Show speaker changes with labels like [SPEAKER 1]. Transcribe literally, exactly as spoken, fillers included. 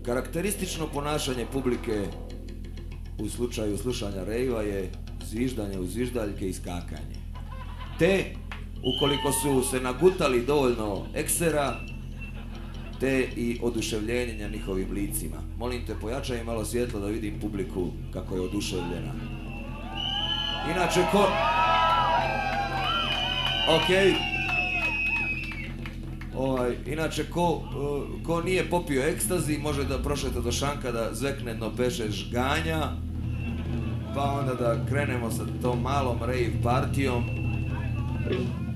[SPEAKER 1] Karakteristično ponašanje publike u slučaju slušanja rejva je zviždanje u zviždaljke i skakanje. Te, ukoliko su se nagutali dovoljno eksera, te i oduševljenje na njihovim licima. Molim te, pojačaj malo svjetlo da vidim publiku kako je oduševljena. Inače, ko... Okej. Ovaj, inače, ko, ko nije popio ekstazi, može da prošeta do šanka da zvekne jedno peše žganja, pa onda da krenemo sa tom malom rave partijom.